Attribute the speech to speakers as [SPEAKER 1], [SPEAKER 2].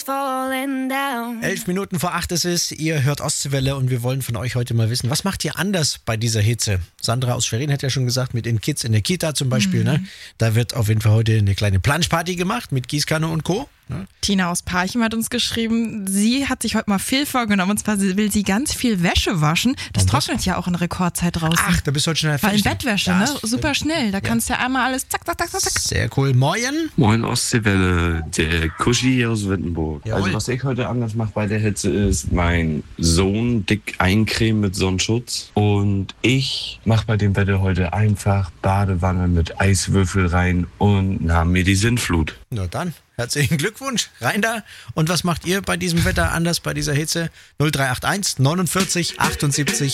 [SPEAKER 1] falling down.
[SPEAKER 2] 7:11 ist es, ihr hört Ostseewelle und wir wollen von euch heute mal wissen, was macht ihr anders bei dieser Hitze? Sandra aus Schwerin hat ja schon gesagt, mit den Kids in der Kita zum Beispiel, ne? Da wird auf jeden Fall heute eine kleine Planschparty gemacht mit Gießkanne und Co. Ne?
[SPEAKER 3] Tina aus Parchim hat uns geschrieben, sie hat sich heute mal viel vorgenommen, und zwar will sie ganz viel Wäsche waschen. Das trocknet ja auch in Rekordzeit draußen.
[SPEAKER 2] Ach, da bist du heute schnell
[SPEAKER 3] Weil in
[SPEAKER 2] fertig.
[SPEAKER 3] Bettwäsche, ne? Super schnell. Da kannst du ja einmal alles zack, zack, zack, zack.
[SPEAKER 2] Sehr cool. Moin.
[SPEAKER 4] Moin Ostseewelle, der Kuschi aus Wittenburg.
[SPEAKER 2] Jawohl.
[SPEAKER 4] Also was ich heute anders mache bei der Hitze ist, mein Sohn dick eincremen mit Sonnenschutz und ich mache bei dem Wetter heute einfach Badewanne mit Eiswürfel rein und nahm mir die Sinnflut.
[SPEAKER 2] Na dann, herzlichen Glückwunsch. Rein da. Und was macht ihr bei diesem Wetter anders, bei dieser Hitze? 0381 49 78